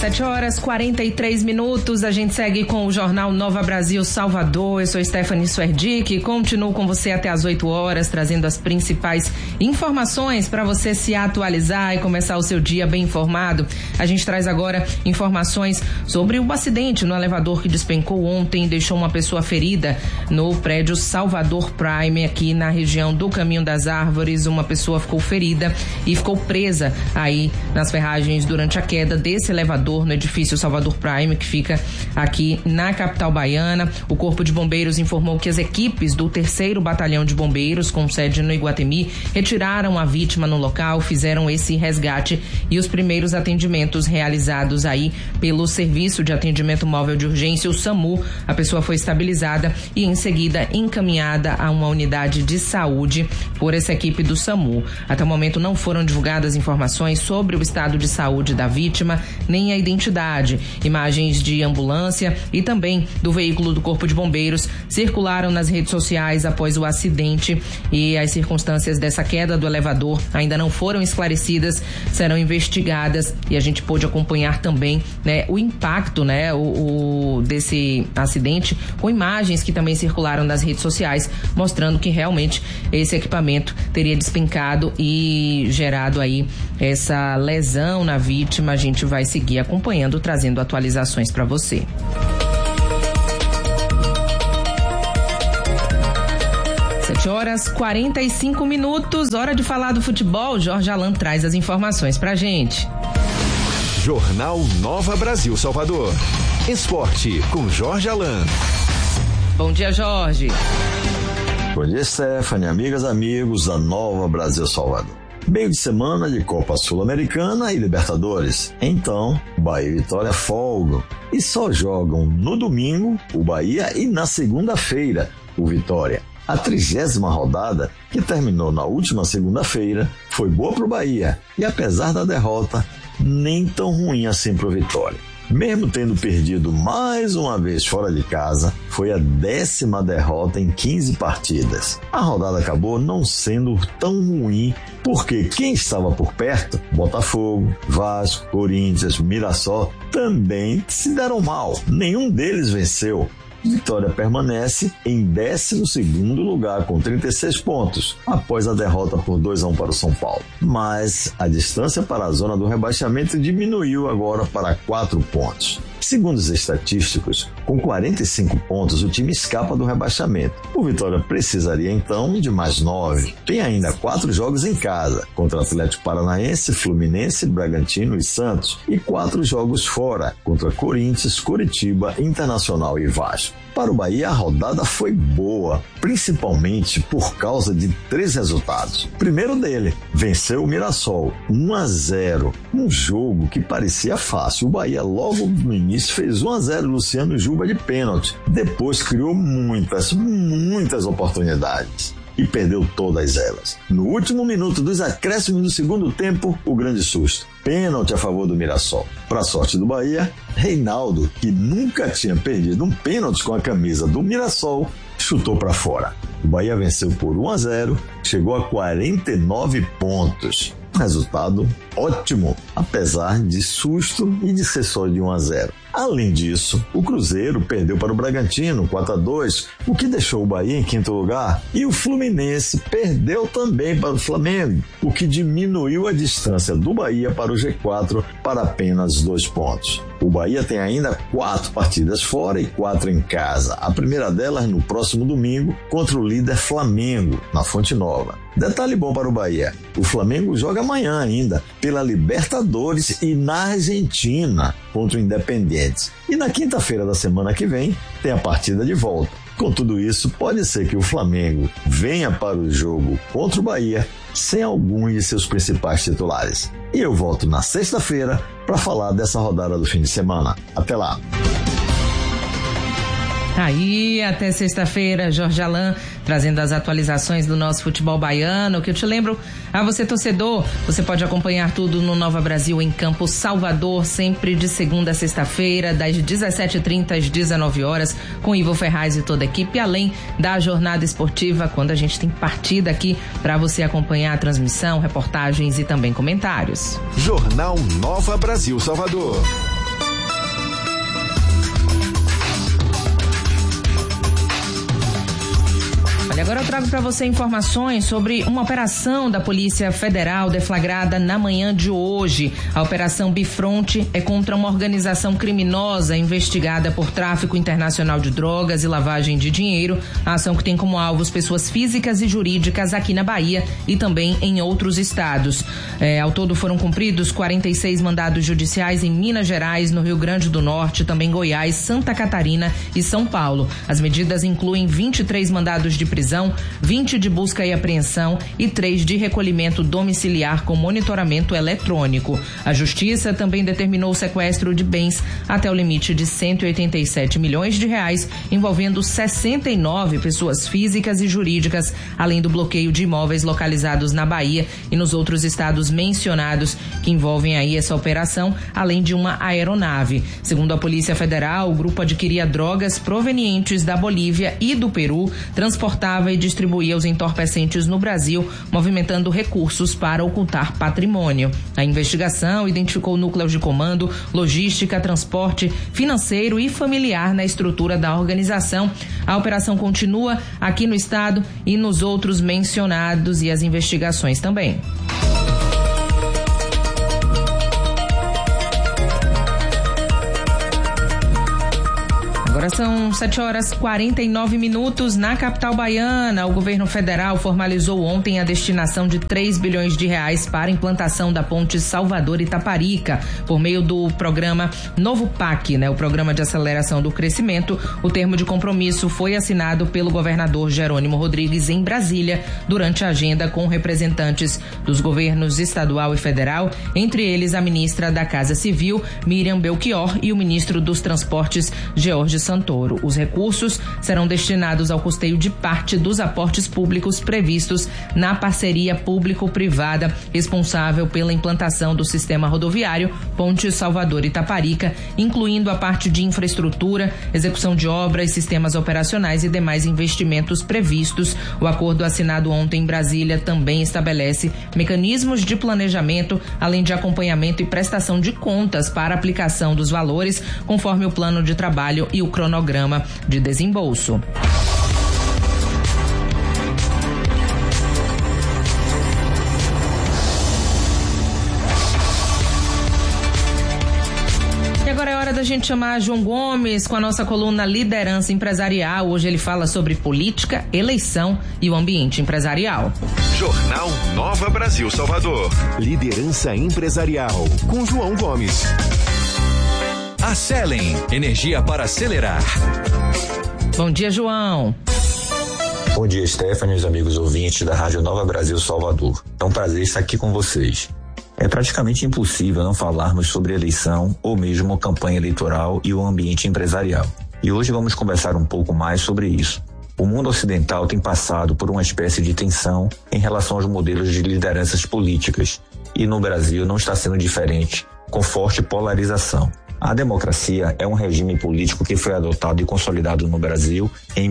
7h43, a gente segue com o Jornal Nova Brasil Salvador. Eu sou Stephanie Suerdick e continuo com você até às 8h, trazendo as principais informações para você se atualizar e começar o seu dia bem informado. A gente traz agora informações sobre o acidente no elevador que despencou ontem e deixou uma pessoa ferida no prédio Salvador Prime, aqui na região do Caminho das Árvores. Uma pessoa ficou ferida e ficou presa aí nas ferragens durante a queda desse elevador no edifício Salvador Prime, que fica aqui na capital baiana. O Corpo de Bombeiros informou que as equipes do 3º Batalhão de Bombeiros, com sede no Iguatemi, retiraram a vítima no local, fizeram esse resgate e os primeiros atendimentos realizados aí pelo Serviço de Atendimento Móvel de Urgência, o SAMU. A pessoa foi estabilizada e em seguida encaminhada a uma unidade de saúde por essa equipe do SAMU. Até o momento não foram divulgadas informações sobre o estado de saúde da vítima, nem a identidade. Imagens de ambulância e também do veículo do Corpo de Bombeiros circularam nas redes sociais após o acidente, e as circunstâncias dessa queda do elevador ainda não foram esclarecidas, serão investigadas, e a gente pôde acompanhar também, né, o impacto, né, desse acidente, com imagens que também circularam nas redes sociais, mostrando que realmente esse equipamento teria despencado e gerado aí essa lesão na vítima. A gente vai seguir acompanhando, trazendo atualizações para você. 7h45, hora de falar do futebol. Jorge Alan traz as informações pra gente. Jornal Nova Brasil Salvador. Esporte com Jorge Alan. Bom dia, Jorge. Bom dia, Stephanie, amigas, amigos da Nova Brasil Salvador. Meio de semana de Copa Sul-Americana e Libertadores. Então, Bahia e Vitória folgam e só jogam no domingo o Bahia e na segunda-feira o Vitória. A 30ª rodada, que terminou na última segunda-feira, foi boa para o Bahia e, apesar da derrota, nem tão ruim assim para o Vitória. Mesmo tendo perdido mais uma vez fora de casa, foi a 10ª derrota em 15 partidas. A rodada acabou não sendo tão ruim, porque quem estava por perto, Botafogo, Vasco, Corinthians, Mirassol, também se deram mal. Nenhum deles venceu. Vitória permanece em 12º lugar com 36 pontos, após a derrota por 2-1 para o São Paulo. Mas a distância para a zona do rebaixamento diminuiu agora para 4 pontos. Segundo os estatísticos, com 45 pontos o time escapa do rebaixamento. O Vitória precisaria então de mais 9. Tem ainda 4 jogos em casa, contra Atlético Paranaense, Fluminense, Bragantino e Santos, e 4 jogos fora, contra Corinthians, Coritiba, Internacional e Vasco. Para o Bahia, a rodada foi boa, principalmente por causa de 3 resultados. Primeiro dele, venceu o Mirassol 1-0, um jogo que parecia fácil. O Bahia logo no início fez 1-0, Luciano Juba de pênalti. Depois criou muitas oportunidades e perdeu todas elas. No último minuto dos acréscimos do segundo tempo, o grande susto. Pênalti a favor do Mirassol. Para a sorte do Bahia, Reinaldo, que nunca tinha perdido um pênalti com a camisa do Mirassol, chutou para fora. O Bahia venceu por 1-0, chegou a 49 pontos. Resultado ótimo, apesar de susto e de ser só de 1-0. Além disso, o Cruzeiro perdeu para o Bragantino 4-2, o que deixou o Bahia em 5º lugar, e o Fluminense perdeu também para o Flamengo, o que diminuiu a distância do Bahia para o G4 para apenas 2 pontos. O Bahia tem ainda 4 partidas fora e 4 em casa. A primeira delas no próximo domingo contra o líder Flamengo, na Fonte Nova. Detalhe bom para o Bahia: o Flamengo joga amanhã ainda pela Libertadores e na Argentina contra o Independiente. E na quinta-feira da semana que vem tem a partida de volta. Com tudo isso, pode ser que o Flamengo venha para o jogo contra o Bahia sem algum de seus principais titulares. E eu volto na sexta-feira para falar dessa rodada do fim de semana. Até lá! Aí, até sexta-feira, Jorge Alan trazendo as atualizações do nosso futebol baiano, que eu te lembro, a você torcedor, você pode acompanhar tudo no Nova Brasil em Campo Salvador, sempre de segunda a sexta-feira, das 17h30 às 19h, com Ivo Ferraz e toda a equipe, além da jornada esportiva, quando a gente tem partida aqui para você acompanhar a transmissão, reportagens e também comentários. Jornal Nova Brasil Salvador. Olha, agora eu trago para você informações sobre uma operação da Polícia Federal deflagrada na manhã de hoje. A Operação Bifronte é contra uma organização criminosa investigada por tráfico internacional de drogas e lavagem de dinheiro. A ação que tem como alvos pessoas físicas e jurídicas aqui na Bahia e também em outros estados. Ao todo foram cumpridos 46 mandados judiciais em Minas Gerais, no Rio Grande do Norte, também Goiás, Santa Catarina e São Paulo. As medidas incluem 23 mandados de prisão, 20 de busca e apreensão e 3 de recolhimento domiciliar com monitoramento eletrônico. A Justiça também determinou o sequestro de bens até o limite de 187 milhões de reais, envolvendo 69 pessoas físicas e jurídicas, além do bloqueio de imóveis localizados na Bahia e nos outros estados mencionados que envolvem aí essa operação, além de uma aeronave. Segundo a Polícia Federal, o grupo adquiria drogas provenientes da Bolívia e do Peru, transportava e distribuía os entorpecentes no Brasil, movimentando recursos para ocultar patrimônio. A investigação identificou núcleos de comando, logística, transporte, financeiro e familiar na estrutura da organização. A operação continua aqui no estado e nos outros mencionados e as investigações também. Agora são 7h49 na capital baiana. O governo federal formalizou ontem a destinação de 3 bilhões de reais para a implantação da ponte Salvador-Itaparica, por meio do programa Novo PAC, o Programa de Aceleração do Crescimento. O termo de compromisso foi assinado pelo governador Jerônimo Rodrigues em Brasília, durante a agenda com representantes dos governos estadual e federal, entre eles a ministra da Casa Civil, Miriam Belchior, e o ministro dos Transportes, George Santoro. Os recursos serão destinados ao custeio de parte dos aportes públicos previstos na parceria público-privada responsável pela implantação do sistema rodoviário Ponte Salvador-Itaparica, incluindo a parte de infraestrutura, execução de obras, sistemas operacionais e demais investimentos previstos. O acordo assinado ontem em Brasília também estabelece mecanismos de planejamento, além de acompanhamento e prestação de contas para aplicação dos valores, conforme o plano de trabalho e o cronograma de desembolso. E agora é hora da gente chamar João Gomes com a nossa coluna Liderança Empresarial. Hoje ele fala sobre política, eleição e o ambiente empresarial. Jornal Nova Brasil Salvador. Liderança Empresarial com João Gomes. A Selen, energia para acelerar. Bom dia, João. Bom dia, Stephanie, os amigos ouvintes da Rádio Nova Brasil Salvador. É um prazer estar aqui com vocês. É praticamente impossível não falarmos sobre eleição ou mesmo campanha eleitoral e o ambiente empresarial. E hoje vamos conversar um pouco mais sobre isso. O mundo ocidental tem passado por uma espécie de tensão em relação aos modelos de lideranças políticas. E no Brasil não está sendo diferente, com forte polarização. A democracia é um regime político que foi adotado e consolidado no Brasil em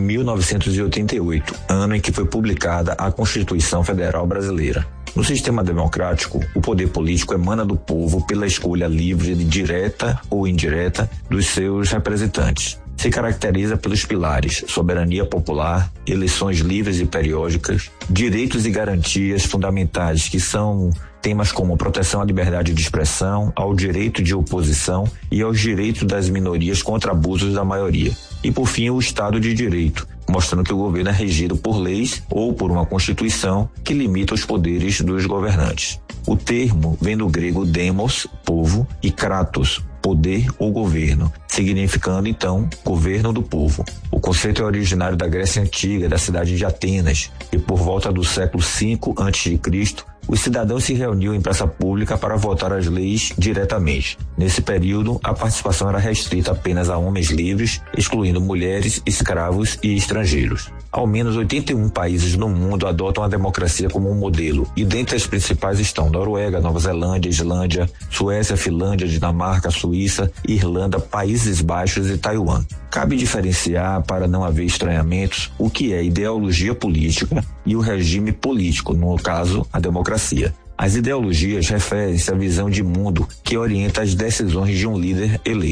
1988, ano em que foi publicada a Constituição Federal Brasileira. No sistema democrático, o poder político emana do povo pela escolha livre, direta ou indireta, dos seus representantes. Se caracteriza pelos pilares soberania popular, eleições livres e periódicas, direitos e garantias fundamentais que são temas como proteção à liberdade de expressão, ao direito de oposição e aos direitos das minorias contra abusos da maioria. E, por fim, o Estado de Direito, mostrando que o governo é regido por leis ou por uma Constituição que limita os poderes dos governantes. O termo vem do grego demos, povo, e kratos, poder ou governo, significando então governo do povo. O conceito é originário da Grécia Antiga, da cidade de Atenas, e por volta do século V a.C., os cidadãos se reuniam em praça pública para votar as leis diretamente. Nesse período, a participação era restrita apenas a homens livres, excluindo mulheres, escravos e estrangeiros. Ao menos 81 países no mundo adotam a democracia como um modelo, e dentre as principais estão Noruega, Nova Zelândia, Islândia, Suécia, Finlândia, Dinamarca, Suíça, Irlanda, Países Baixos e Taiwan. Cabe diferenciar, para não haver estranhamentos, o que é ideologia política e o regime político, no caso, a democracia. As ideologias referem-se à visão de mundo que orienta as decisões de um líder eleito.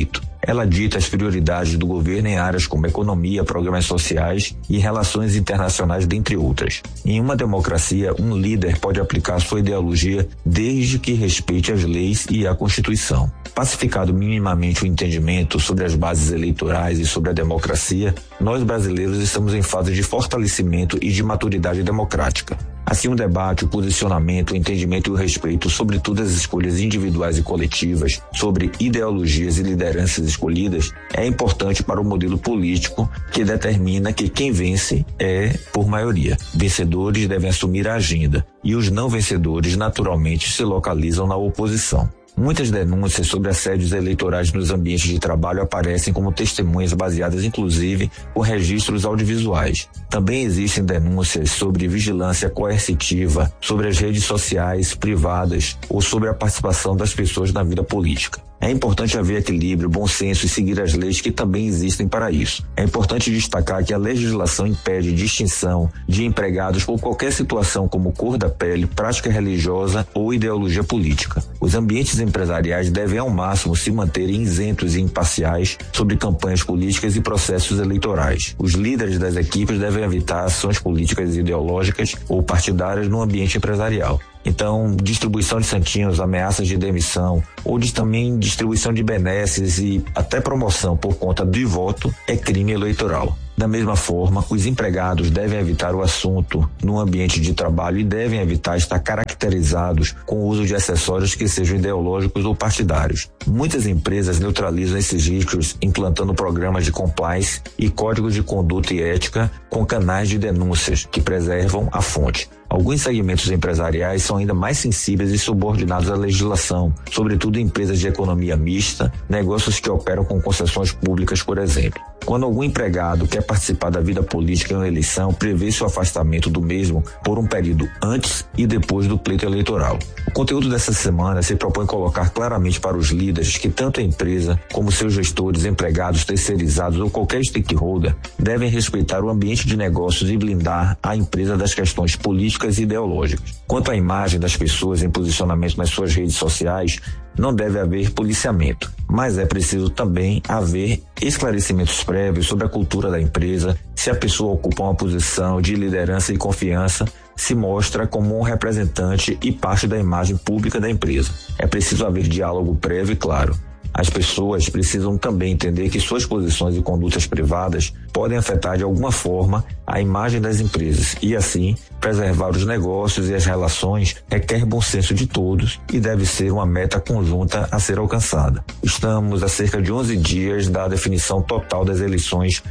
Ela dita as prioridades do governo em áreas como economia, programas sociais e relações internacionais, dentre outras. Em uma democracia, um líder pode aplicar sua ideologia desde que respeite as leis e a Constituição. Pacificado minimamente o entendimento sobre as bases eleitorais e sobre a democracia, nós brasileiros estamos em fase de fortalecimento e de maturidade democrática. Assim, o debate, o posicionamento, o entendimento e o respeito sobre todas as escolhas individuais e coletivas, sobre ideologias e lideranças escolhidas, é importante para o modelo político que determina que quem vence é por maioria. Vencedores devem assumir a agenda e os não vencedores naturalmente se localizam na oposição. Muitas denúncias sobre assédios eleitorais nos ambientes de trabalho aparecem como testemunhas baseadas, inclusive, por registros audiovisuais. Também existem denúncias sobre vigilância coercitiva, sobre as redes sociais privadas ou sobre a participação das pessoas na vida política. É importante haver equilíbrio, bom senso e seguir as leis que também existem para isso. É importante destacar que a legislação impede distinção de empregados por qualquer situação como cor da pele, prática religiosa ou ideologia política. Os ambientes empresariais devem ao máximo se manterem isentos e imparciais sobre campanhas políticas e processos eleitorais. Os líderes das equipes devem evitar ações políticas ideológicas ou partidárias no ambiente empresarial. Então, distribuição de santinhos, ameaças de demissão ou também distribuição de benesses e até promoção por conta de voto é crime eleitoral. Da mesma forma, os empregados devem evitar o assunto no ambiente de trabalho e devem evitar estar caracterizados com o uso de acessórios que sejam ideológicos ou partidários. Muitas empresas neutralizam esses riscos implantando programas de compliance e códigos de conduta e ética com canais de denúncias que preservam a fonte. Alguns segmentos empresariais são ainda mais sensíveis e subordinados à legislação, sobretudo empresas de economia mista, negócios que operam com concessões públicas, por exemplo. Quando algum empregado quer participar da vida política em uma eleição, prevê-se o afastamento do mesmo por um período antes e depois do pleito eleitoral. O conteúdo dessa semana se propõe colocar claramente para os líderes que tanto a empresa como seus gestores, empregados, terceirizados ou qualquer stakeholder devem respeitar o ambiente de negócios e blindar a empresa das questões políticas e ideológicas. Quanto à imagem das pessoas em posicionamento nas suas redes sociais, não deve haver policiamento, mas é preciso também haver esclarecimentos prévios sobre a cultura da empresa, se a pessoa ocupa uma posição de liderança e confiança, se mostra como um representante e parte da imagem pública da empresa. É preciso haver diálogo prévio e claro. As pessoas precisam também entender que suas posições e condutas privadas podem afetar de alguma forma a imagem das empresas e, assim, preservar os negócios e as relações requer bom senso de todos e deve ser uma meta conjunta a ser alcançada. Estamos a cerca de 11 dias da definição total das eleições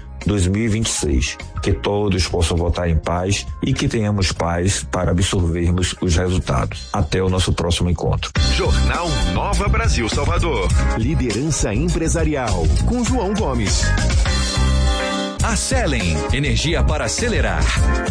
2026. Que todos possam votar em paz e que tenhamos paz para absorvermos os resultados. Até o nosso próximo encontro. Jornal Nova Brasil Salvador. Liderança empresarial com João Gomes. A Selen, energia para acelerar.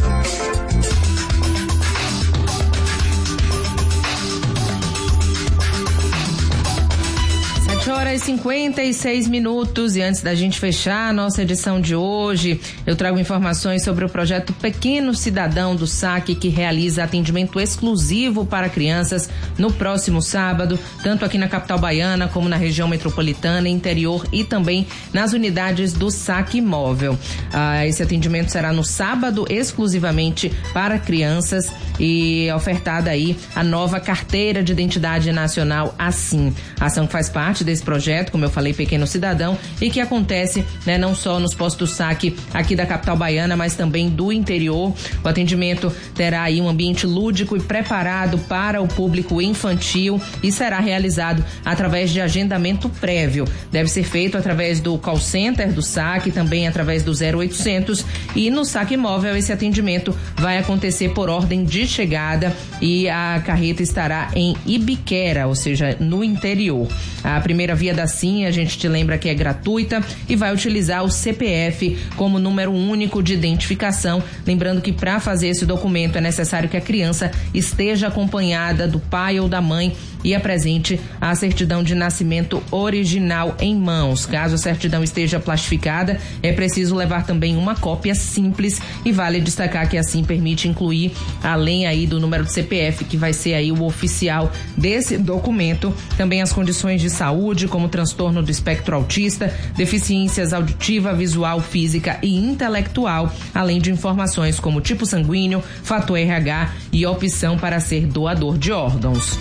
7h56 e antes da gente fechar a nossa edição de hoje, eu trago informações sobre o projeto Pequeno Cidadão do SAC, que realiza atendimento exclusivo para crianças no próximo sábado, tanto aqui na capital baiana como na região metropolitana, interior e também nas unidades do SAC Móvel. Esse atendimento será no sábado exclusivamente para crianças e ofertada aí a nova carteira de identidade nacional Assim. A ação que faz parte desse projeto, como eu falei, Pequeno Cidadão, e que acontece, né, não só nos postos SAC aqui da capital baiana, mas também do interior. O atendimento terá aí um ambiente lúdico e preparado para o público infantil e será realizado através de agendamento prévio. Deve ser feito através do call center do SAC, também através do 0800, e no SAC Móvel esse atendimento vai acontecer por ordem de chegada e a carreta estará em Ibiquera, ou seja, no interior. A primeira via da SIM, a gente te lembra que é gratuita e vai utilizar o CPF como número único de identificação. Lembrando que para fazer esse documento é necessário que a criança esteja acompanhada do pai ou da mãe e apresente a certidão de nascimento original em mãos. Caso a certidão esteja plastificada, é preciso levar também uma cópia simples, e vale destacar que assim permite incluir, além aí do número do CPF, que vai ser aí o oficial desse documento, também as condições de saúde, como transtorno do espectro autista, deficiências auditiva, visual, física e intelectual, além de informações como tipo sanguíneo, fator RH e opção para ser doador de órgãos.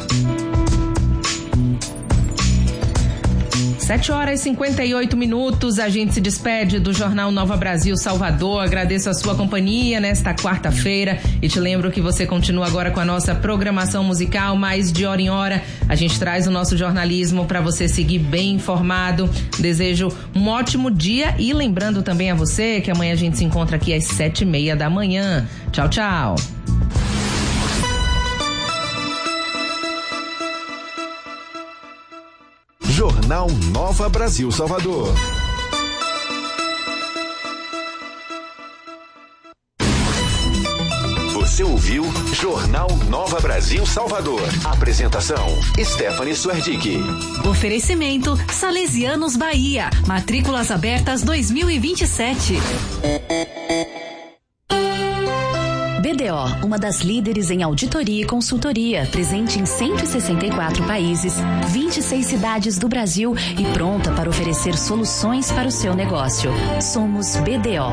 7h58, a gente se despede do Jornal Nova Brasil Salvador. Agradeço a sua companhia nesta quarta-feira e te lembro que você continua agora com a nossa programação musical, mais de hora em hora. A gente traz o nosso jornalismo para você seguir bem informado. Desejo um ótimo dia e lembrando também a você que amanhã a gente se encontra aqui às 7h30 da manhã. Tchau, tchau. Jornal Nova Brasil Salvador. Você ouviu Jornal Nova Brasil Salvador. Apresentação: Stephanie Suerdick. Oferecimento: Salesianos Bahia. Matrículas abertas 2027. BDO, uma das líderes em auditoria e consultoria, presente em 164 países, 26 cidades do Brasil e pronta para oferecer soluções para o seu negócio. Somos BDO.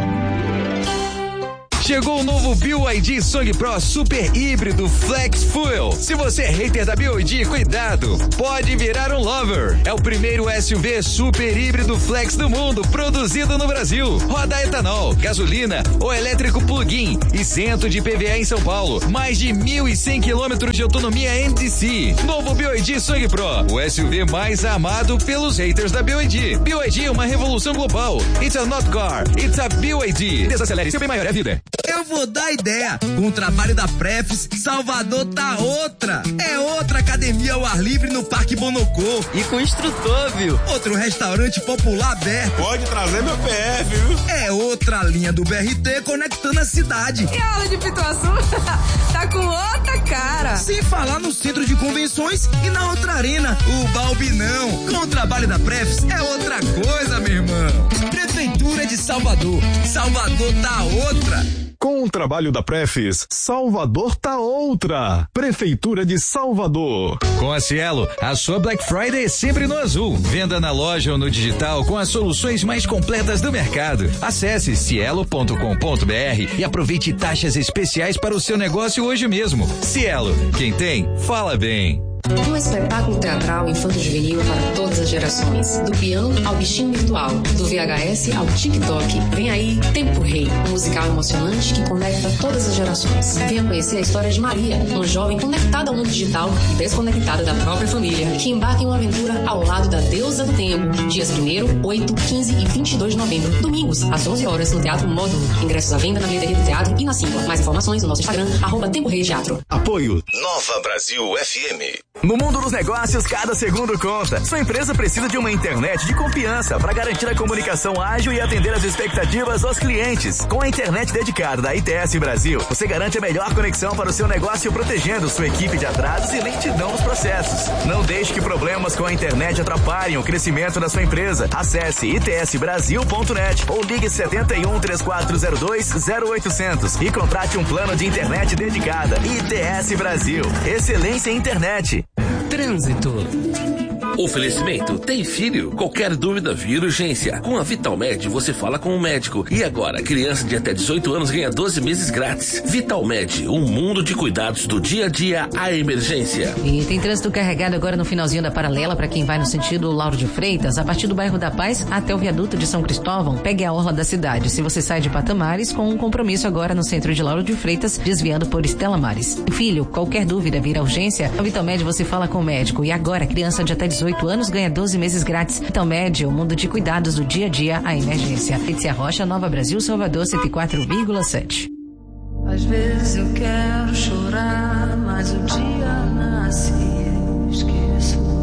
Chegou o novo BYD Song Pro Super Híbrido Flex Fuel. Se você é hater da BYD, cuidado, pode virar um lover. É o primeiro SUV super híbrido flex do mundo, produzido no Brasil. Roda etanol, gasolina ou elétrico plug-in, isento de IPVA em São Paulo. Mais de 1.100 quilômetros de autonomia NDC. Novo BYD Song Pro, o SUV mais amado pelos haters da BYD. BYD é uma revolução global. It's a not car, it's a BYD. Desacelere, seu bem maior é a vida. Eu vou dar ideia. Com o trabalho da Prefis, Salvador tá outra. É outra academia ao ar livre no Parque Bonocô. E com instrutor, viu? Outro restaurante popular aberto. Pode trazer meu PF, viu? É outra linha do BRT conectando a cidade. E a aula de Pituaçu tá com outra cara. Sem falar no centro de convenções e na outra arena, o Balbinão. Com o trabalho da Prefis, é outra coisa, meu irmão. Prefeitura de Salvador. Salvador tá outra. Com o trabalho da Prefis, Salvador tá outra. Prefeitura de Salvador. Com a Cielo, a sua Black Friday é sempre no azul. Venda na loja ou no digital com as soluções mais completas do mercado. Acesse cielo.com.br e aproveite taxas especiais para o seu negócio hoje mesmo. Cielo, quem tem, fala bem. Um espetáculo teatral infanto-juvenil para todas as gerações. Do peão ao bichinho virtual, do VHS ao TikTok. Vem aí Tempo Rei, um musical emocionante que conecta todas as gerações. Venha conhecer a história de Maria, uma jovem conectada ao mundo digital e desconectada da própria família, que embarca em uma aventura ao lado da deusa do tempo. Dias 1º, 8, 15 e 22 de novembro. Domingos, às 11 horas, no Teatro Módulo. Ingressos à venda na bilheteria do teatro e na Simpla. Mais informações no nosso Instagram, @Tempo Rei Teatro. Apoio Nova Brasil FM. No mundo dos negócios, cada segundo conta. Sua empresa precisa de uma internet de confiança para garantir a comunicação ágil e atender as expectativas dos clientes. Com a internet dedicada da ITS Brasil, você garante a melhor conexão para o seu negócio, protegendo sua equipe de atrasos e lentidão nos processos. Não deixe que problemas com a internet atrapalhem o crescimento da sua empresa. Acesse itsbrasil.net ou ligue 71 3402 0800 e contrate um plano de internet dedicada. ITS Brasil. Excelência em internet. Trânsito. Oferecimento: tem filho? Qualquer dúvida, vira urgência. Com a Vitalmed você fala com o médico. E agora, criança de até 18 anos ganha 12 meses grátis. Vitalmed, um mundo de cuidados do dia a dia à emergência. E tem trânsito carregado agora no finalzinho da paralela para quem vai no sentido Lauro de Freitas, a partir do bairro da Paz até o viaduto de São Cristóvão. Pegue a orla da cidade. Se você sai de Patamares, com um compromisso agora no centro de Lauro de Freitas, desviando por Estela Mares. Filho, qualquer dúvida, vira urgência. A Vitalmed você fala com o médico. E agora, criança de até 18 anos ganha 12 meses grátis. Vitalmed, o mundo de cuidados do dia a dia à emergência. Letícia Rocha, Nova Brasil, Salvador, 104,7. Às vezes eu quero chorar, mas o dia nasce e eu esqueço.